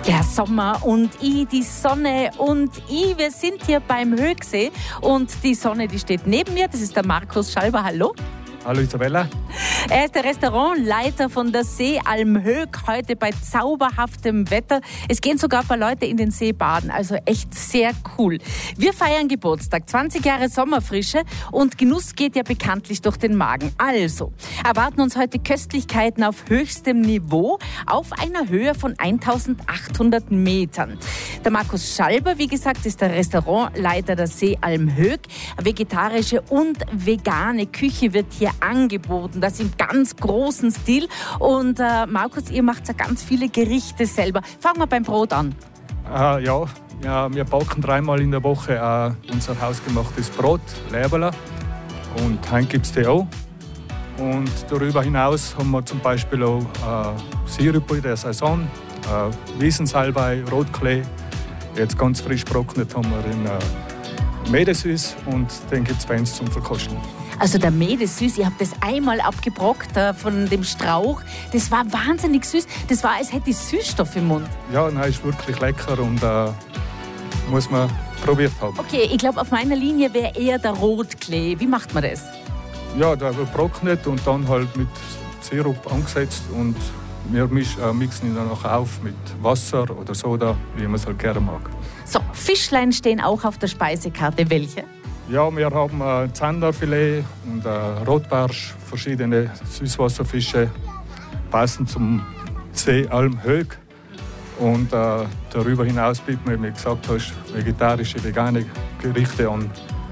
Der Sommer und die Sonne und wir sind hier beim Höegsee und die Sonne, die steht neben mir. Das ist der Markus Schalber. Hallo. Hallo Isabella. Er ist der Restaurantleiter von der Seealm Höeg, heute bei zauberhaftem Wetter. Es gehen sogar ein paar Leute in den See baden, also echt sehr cool. Wir feiern Geburtstag, 20 Jahre Sommerfrische und Genuss geht ja bekanntlich durch den Magen. Also erwarten uns heute Köstlichkeiten auf höchstem Niveau auf einer Höhe von 1800 Metern. Der Markus Schalber, wie gesagt, ist der Restaurantleiter der Seealm Höeg. Vegetarische und vegane Küche wird hier angeboten, das im ganz großen Stil. Und Markus, ihr macht ja ganz viele Gerichte selber. Fangen wir beim Brot an. Ja, wir backen 3-mal in der Woche unser hausgemachtes Brot, Läberle. Und heute gibt es die auch. Und darüber hinaus haben wir zum Beispiel auch Sirup der Saison, Wiesensalbei, Rotklee. Jetzt ganz frisch getrocknet haben wir den Medesüß und den gibt es bei uns zum Verkosten. Also der Medesüß, ihr habt das einmal abgebrockt von dem Strauch. Das war wahnsinnig süß. Das war, als hätte ich Süßstoff im Mund. Ja, nein, ist wirklich lecker und muss man probiert haben. Okay, ich glaube, auf meiner Linie wäre eher der Rotklee. Wie macht man das? Ja, der wird getrocknet und dann halt mit Sirup angesetzt und wir mixen ihn dann noch auf mit Wasser oder Soda, wie man es halt gerne mag. So, Fischlein stehen auch auf der Speisekarte. Welche? Ja, wir haben Zanderfilet und Rotbarsch, verschiedene Süßwasserfische, passend zum Seealm Höeg. Und darüber hinaus bieten wir, wie gesagt hast, vegetarische, vegane Gerichte an.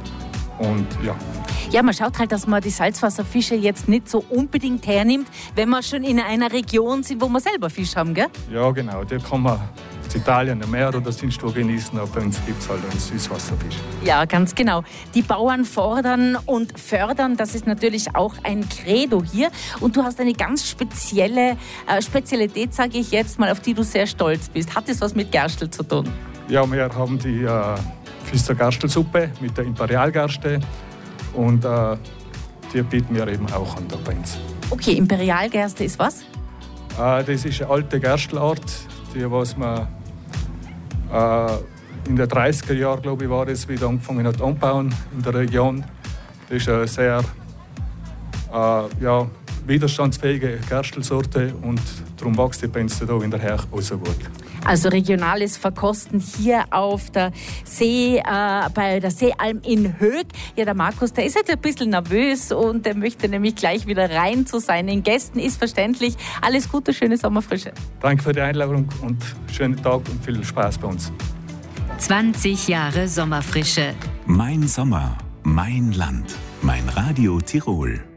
Und ja. Ja, man schaut halt, dass man die Salzwasserfische jetzt nicht so unbedingt hernimmt, wenn wir schon in einer Region sind, wo wir selber Fisch haben, gell? Ja, genau. Die kann man in Italien am Meer oder sonst wo genießen, aber bei uns gibt es halt einen Süßwasserfisch. Ja, ganz genau. Die Bauern fordern und fördern, das ist natürlich auch ein Credo hier. Und du hast eine ganz spezielle Spezialität, sage ich jetzt mal, auf die du sehr stolz bist. Hat das was mit Gerstl zu tun? Ja, wir haben die Pfister-Gerstl-Suppe mit der Imperialgerste und die bieten wir eben auch an bei uns. Okay, Imperialgerste ist was? Das ist eine alte Gerstl-Art, die was man in den 30er Jahren, glaube ich, war das, wieder angefangen hat anbauen in der Region. Das ist eine sehr widerstandsfähige Gerstl-Sorte und darum wächst die bei uns hier in der Höhe auch so gut. Also regionales Verkosten hier auf der See, bei der Seealm in Höeg. Ja, der Markus, der ist jetzt ein bisschen nervös und der möchte nämlich gleich wieder rein zu seinen Gästen. Ist verständlich. Alles Gute, schöne Sommerfrische. Danke für die Einladung und schönen Tag und viel Spaß bei uns. 20 Jahre Sommerfrische. Mein Sommer, mein Land, mein Radio Tirol.